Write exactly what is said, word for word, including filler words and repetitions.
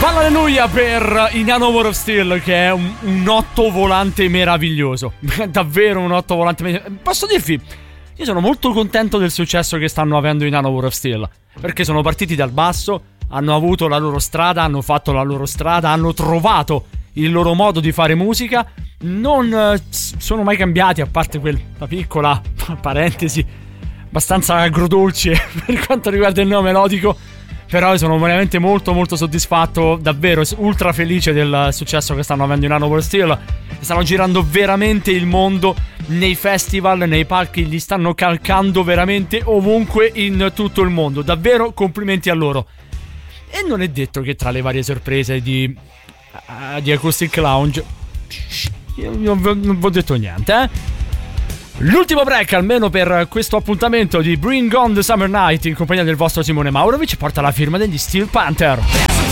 Alleluia per i Nano War of Steel, che è un, un otto volante meraviglioso. Davvero un otto volante meraviglioso. Posso dirvi, io sono molto contento del successo che stanno avendo i Nano War of Steel, perché sono partiti dal basso, hanno avuto la loro strada, hanno fatto la loro strada, hanno trovato il loro modo di fare musica. Non eh, sono mai cambiati, a parte quella piccola parentesi abbastanza agrodolce per quanto riguarda il nome melodico. Però sono veramente molto molto soddisfatto, davvero ultra felice del successo che stanno avendo i Nano War of Steel. Stanno girando veramente il mondo, nei festival, nei palchi, li stanno calcando veramente ovunque in tutto il mondo. Davvero complimenti a loro. E non è detto che tra le varie sorprese di, uh, di Acoustic Lounge io non, non vi ho detto niente, eh. L'ultimo break, almeno per questo appuntamento di Bring On The Summer Night in compagnia del vostro Simone Maurovic, porta la firma degli Steel Panther.